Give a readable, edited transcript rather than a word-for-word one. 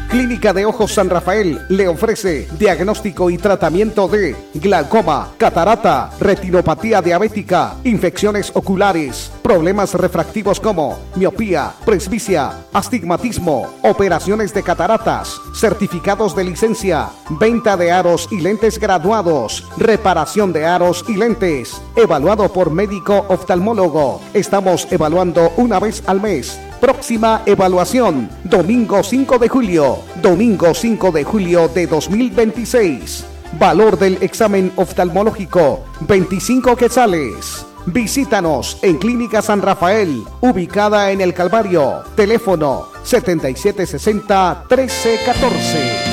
Clínica de Ojos San Rafael le ofrece diagnóstico y tratamiento de glaucoma, catarata, retinopatía diabética, infecciones oculares, problemas refractivos como miopía, presbicia, astigmatismo, operaciones de cataratas, certificados de licencia, venta de aros y lentes graduados, reparación de aros y lentes, evaluado por médico oftalmólogo. Estamos evaluando una vez al mes. Próxima evaluación, domingo 5 de julio, domingo 5 de julio de 2026. Valor del examen oftalmológico, 25 quetzales. Visítanos en Clínica San Rafael, ubicada en El Calvario. Teléfono 7760-1314.